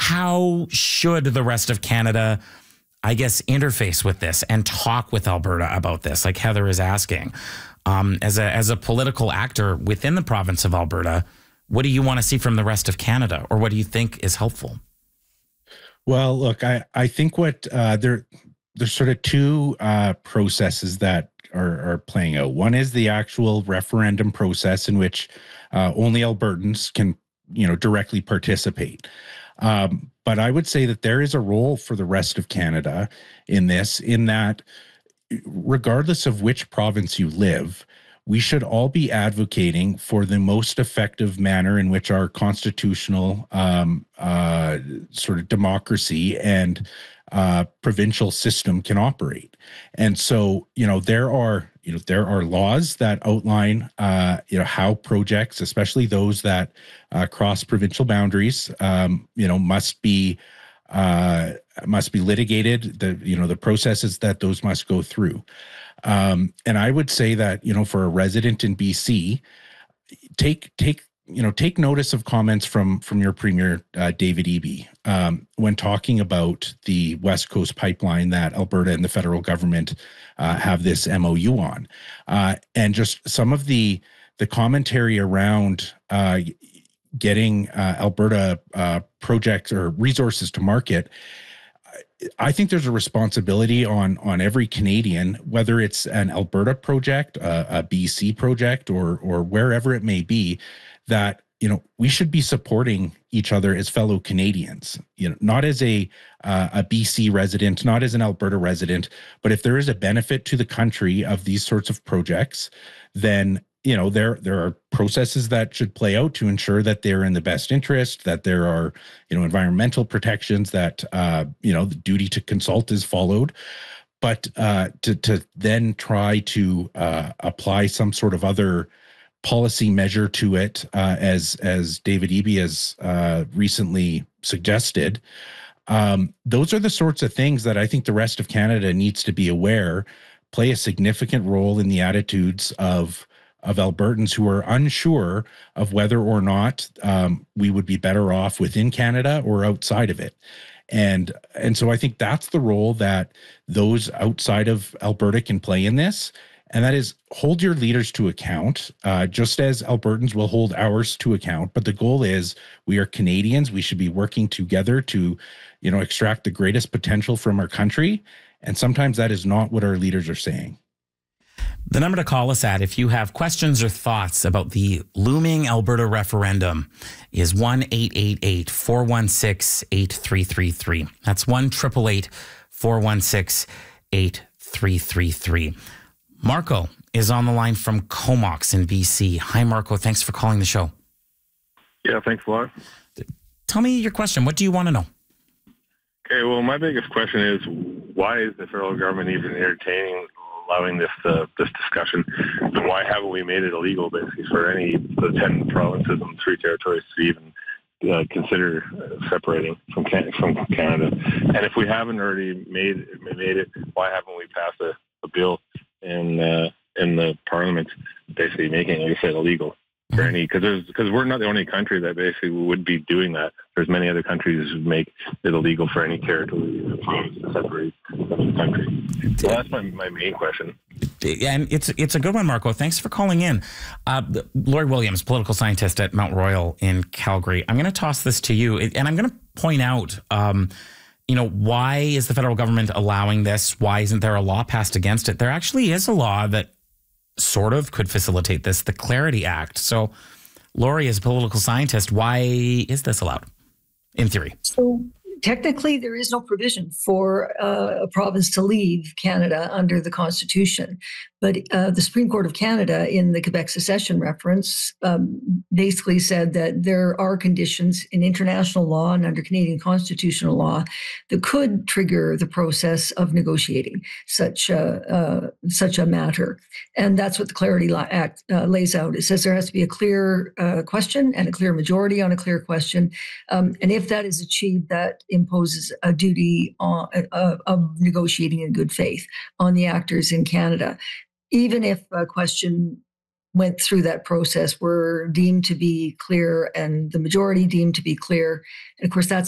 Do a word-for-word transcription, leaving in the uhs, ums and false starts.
how should the rest of Canada, I guess, interface with this and talk with Alberta about this, like Heather is asking? Um, as a as a political actor within the province of Alberta, what do you want to see from the rest of Canada, or what do you think is helpful? Well, look, I, I think what uh, there there's sort of two uh, processes that are, are playing out. One is the actual referendum process, in which uh, only Albertans can, you know, directly participate. Um, but I would say that there is a role for the rest of Canada in this, in that regardless of which province you live, we should all be advocating for the most effective manner in which our constitutional um, uh, sort of democracy and uh, provincial system can operate. And so, you know, there are, you know, there are laws that outline, uh, you know, how projects, especially those that uh, cross provincial boundaries, um, you know, must be uh, must be litigated. The, you know, the processes that those must go through. Um, and I would say that, you know, for a resident in B C, take, take, you know, take notice of comments from, from your Premier, uh, David Eby, um, when talking about the West Coast pipeline that Alberta and the federal government, uh, have this M O U on, uh, and just some of the, the commentary around, uh, getting, uh, Alberta, uh, projects or resources to market. I think there's a responsibility on on every Canadian, whether it's an Alberta project, a, a B C project, or or wherever it may be, that, you know, we should be supporting each other as fellow Canadians. You know, not as a uh, a B C resident, not as an Alberta resident, but if there is a benefit to the country of these sorts of projects, then, you know, there there are processes that should play out to ensure that they're in the best interest, that there are, you know, environmental protections, that, uh, you know, the duty to consult is followed. But uh, to, to then try to uh, apply some sort of other policy measure to it, uh, as, as David Eby has uh, recently suggested, um, those are the sorts of things that I think the rest of Canada needs to be aware, play a significant role in the attitudes of of Albertans who are unsure of whether or not um, we would be better off within Canada or outside of it. And, and so I think that's the role that those outside of Alberta can play in this. And that is, hold your leaders to account, uh, just as Albertans will hold ours to account. But the goal is, we are Canadians. We should be working together to, you know, extract the greatest potential from our country. And sometimes that is not what our leaders are saying. The number to call us at if you have questions or thoughts about the looming Alberta referendum is one eight eight eight, four one six, eight three three three. That's one eight eight eight, four one six, eight three three three. Marco is on the line from Comox in B C. Hi, Marco. Thanks for calling the show. Yeah, thanks a lot. Tell me your question. What do you want to know? Okay, well, my biggest question is, why is the federal government even entertaining allowing this uh, this discussion, and why haven't we made it illegal, basically, for any of the ten provinces and three territories to even uh, consider uh, separating from Can- from Canada? And if we haven't already made made it, why haven't we passed a, a bill in uh, in the Parliament, basically making it, like I said, illegal for any? Because because we're not the only country that basically would be doing that. There's many other countries who make it illegal for any territory or province to separate from the country. So that's my, my main question. And it's it's a good one, Marco. Thanks for calling in. Uh, Lori Williams, political scientist at Mount Royal in Calgary. I'm going to toss this to you, and I'm going to point out, um, you know, why is the federal government allowing this? Why isn't there a law passed against it? There actually is a law that sort of could facilitate this, the Clarity Act. So, Lori, as a political scientist, why is this allowed, in theory? So technically, there is no provision for uh, a province to leave Canada under the Constitution. But uh, the Supreme Court of Canada, in the Quebec secession reference, um, basically said that there are conditions in international law and under Canadian constitutional law that could trigger the process of negotiating such a, uh, such a matter. And that's what the Clarity Act uh, lays out. It says there has to be a clear uh, question and a clear majority on a clear question. Um, and if that is achieved, that imposes a duty on, uh, of negotiating in good faith on the actors in Canada. Even if a question went through that process, were deemed to be clear and the majority deemed to be clear. And of course, that's